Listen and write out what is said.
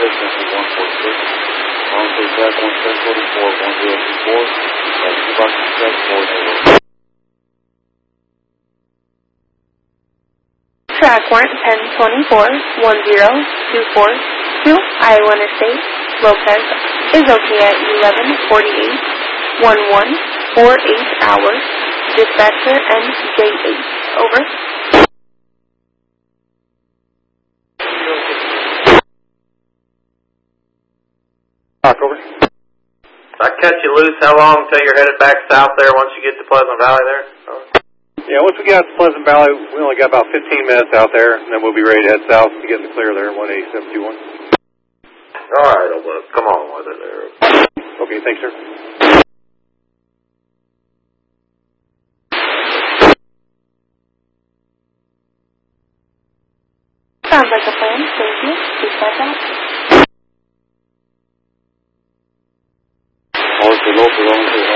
Central 146. Voluntary track 1744 1024. Box track 4 Track 1024 10242 Iowa Interstate. Lopez is okay at 11:48 11:48 hours. Dispatcher NJ8. Over. Over. If I cut you loose, how long until you're headed back south there once you get to Pleasant Valley there? Over. Yeah, once we get out to Pleasant Valley, we only got about 15 minutes out there, and then we'll be ready to head south to get in the clear there, 18721. All right, old bud. Come on with it there. Okay, thanks, sir. Sounds like a plan. Thank you. Please back out. All the local